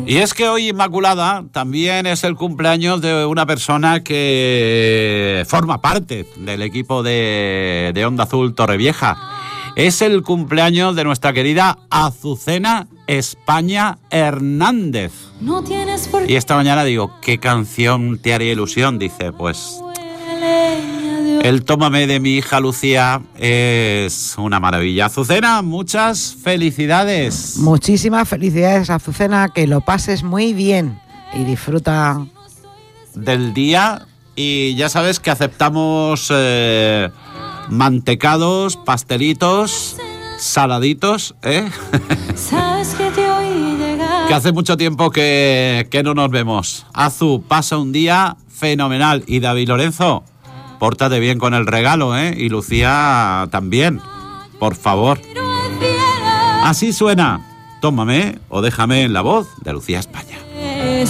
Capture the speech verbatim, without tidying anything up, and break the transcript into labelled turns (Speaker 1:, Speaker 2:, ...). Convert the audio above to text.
Speaker 1: Y es que hoy, Inmaculada, también es el cumpleaños de una persona que forma parte del equipo de, de Onda Azul Torrevieja. Es el cumpleaños de nuestra querida Azucena España Hernández.
Speaker 2: No tienes por qué.
Speaker 1: Y esta mañana digo, ¿qué canción te haría ilusión? Dice, pues el Tómame de mi hija Lucía es una maravilla. Azucena, muchas felicidades.
Speaker 3: Muchísimas felicidades, Azucena, que lo pases muy bien y disfruta
Speaker 1: del día. Y ya sabes que aceptamos eh, mantecados, pastelitos, saladitos, ¿eh?
Speaker 2: Sabes que te oí llegar.
Speaker 1: Que hace mucho tiempo que, que no nos vemos. Azu, pasa un día fenomenal. Y David Lorenzo, pórtate bien con el regalo, ¿eh? Y Lucía también, por favor. Así suena Tómame o Déjame en la voz de Lucía España.